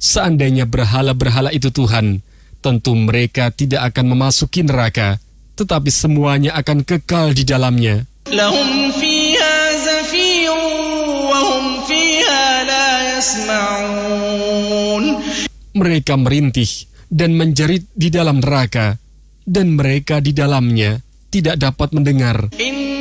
Seandainya berhala-berhala itu Tuhan, tentu mereka tidak akan memasuki neraka, tetapi semuanya akan kekal di dalamnya. Lahum fiha zafirun wa hum fiha la yasma'un. Mereka merintih dan menjerit di dalam neraka, dan mereka di dalamnya tidak dapat mendengar.